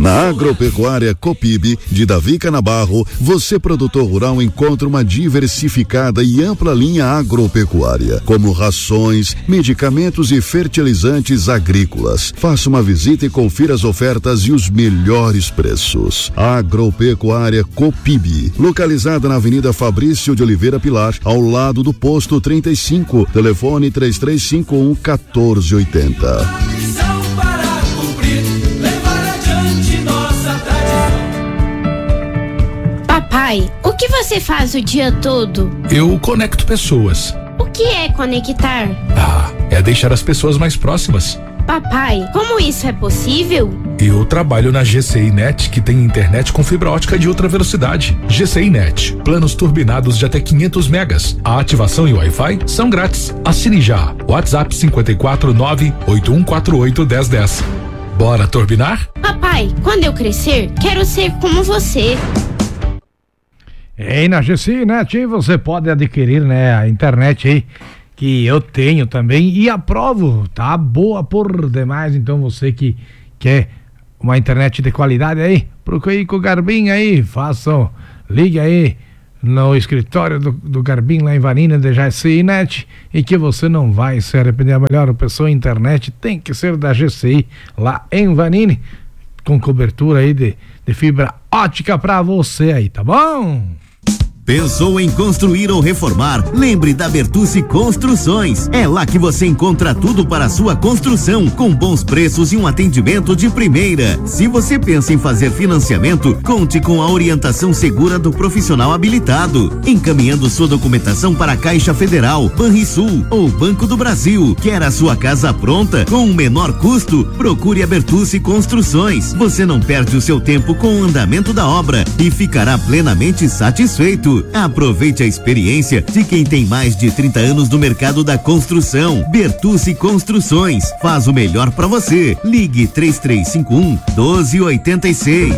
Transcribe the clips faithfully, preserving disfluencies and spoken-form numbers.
Na Agropecuária Copib de Davi Canabarro, você produtor rural encontra uma diversificada e ampla linha agropecuária, como rações, medicamentos e fertilizantes agrícolas. Faça uma visita e confira as ofertas e os melhores preços. Agropecuária Copib, localizada na Avenida Fabrício de Oliveira Pilar, ao lado do posto trinta e cinco, telefone três três cinco um, um quatro oito zero. Papai, o que você faz o dia todo? Eu conecto pessoas. O que é conectar? Ah, é deixar as pessoas mais próximas. Papai, como isso é possível? Eu trabalho na G C I Net, que tem internet com fibra ótica de ultra velocidade. G C I Net, planos turbinados de até quinhentos megas. A ativação e o Wi-Fi são grátis. Assine já. WhatsApp cinco quatro nove oito um quatro oito um zero um zero. Bora turbinar? Papai, quando eu crescer, quero ser como você. E na G C I Net você pode adquirir, né, a internet aí que eu tenho também e aprovo, tá boa por demais. Então você que quer uma internet de qualidade aí, procure com o Garbim aí, façam, ligue aí no escritório do, do Garbim lá em Vanina de G C I Net e que você não vai se arrepender. A melhor opção internet tem que ser da G C I lá em Vanini, com cobertura aí de, de fibra ótica pra você aí, tá bom? Pensou em construir ou reformar? Lembre da Bertucci Construções. É lá que você encontra tudo para a sua construção, com bons preços e um atendimento de primeira. Se você pensa em fazer financiamento, conte com a orientação segura do profissional habilitado, encaminhando sua documentação para a Caixa Federal, Banrisul ou Banco do Brasil. Quer a sua casa pronta com o menor custo? Procure a Bertucci Construções. Você não perde o seu tempo com o andamento da obra e ficará plenamente satisfeito. Aproveite a experiência de quem tem mais de trinta anos no mercado da construção. Bertucci Construções faz o melhor para você. Ligue três três cinco um, um dois oito seis.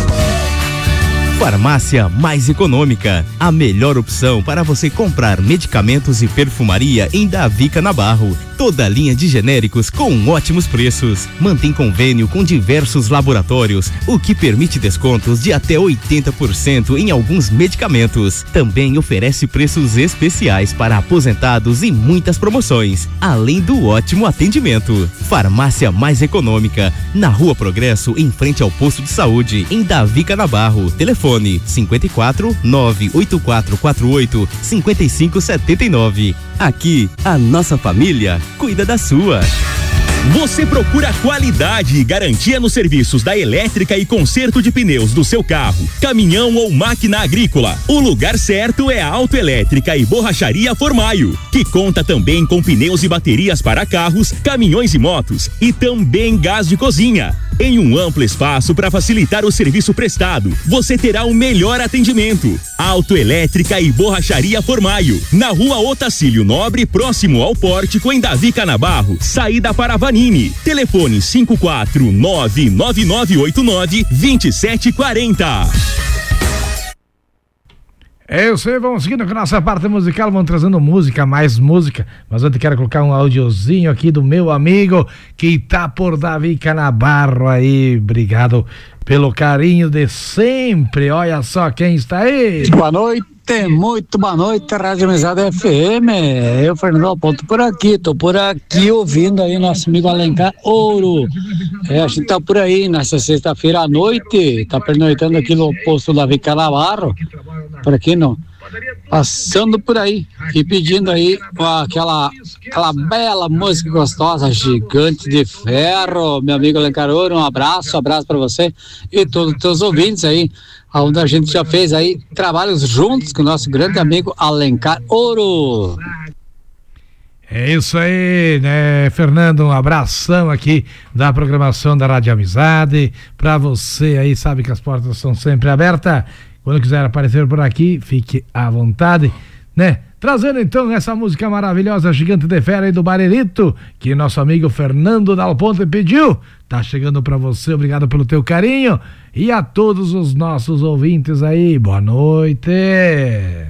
Farmácia Mais Econômica, a melhor opção para você comprar medicamentos e perfumaria em Davi Canabarro. Toda a linha de genéricos com ótimos preços. Mantém convênio com diversos laboratórios, o que permite descontos de até oitenta por cento em alguns medicamentos. Também oferece preços especiais para aposentados e muitas promoções, além do ótimo atendimento. Farmácia Mais Econômica, na Rua Progresso, em frente ao posto de saúde, em Davi Canabarro. Telefone cinco quatro nove oito quatro quatro oito cinco cinco sete nove. Aqui, a nossa família cuida da sua. Você procura qualidade e garantia nos serviços da elétrica e conserto de pneus do seu carro, caminhão ou máquina agrícola? O lugar certo é a Autoelétrica e Borracharia Formaio, que conta também com pneus e baterias para carros, caminhões e motos e também gás de cozinha. Em um amplo espaço para facilitar o serviço prestado, você terá o melhor atendimento. Autoelétrica e Borracharia Formaio, na Rua Otacílio Nobre, próximo ao Pórtico, em Davi Canabarro, saída para Vanini. Telefone cinco quatro nove nove nove oito nove dois sete quatro zero. Eu sei, vamos seguindo com a nossa parte musical, vamos trazendo música, mais música, mas antes quero colocar um audiozinho aqui do meu amigo que tá por Davi Canabarro aí. Obrigado pelo carinho de sempre. Olha só quem está aí. Boa noite, muito boa noite, Rádio Amizade F M. Eu, Fernando Alponto, por aqui, tô por aqui ouvindo aí nosso amigo Alencar Ouro. É, a gente tá por aí nessa sexta-feira à noite, tá pernoitando aqui no posto Davi Canabarro, por aqui não, passando por aí e pedindo aí aquela, aquela bela música gostosa, Gigante de Ferro. Meu amigo Alencar Ouro, um abraço, um abraço pra você e todos os teus ouvintes aí, onde a gente já fez aí trabalhos juntos com o nosso grande amigo Alencar Ouro. É isso aí, né, Fernando? Um abração aqui da programação da Rádio Amizade pra você aí, sabe que as portas são sempre abertas. Quando quiser aparecer por aqui, fique à vontade, né? Trazendo então essa música maravilhosa, Gigante de Ferro aí do Barelito, que nosso amigo Fernando Dal Ponte pediu. Tá chegando pra você, obrigado pelo teu carinho. E a todos os nossos ouvintes aí, boa noite.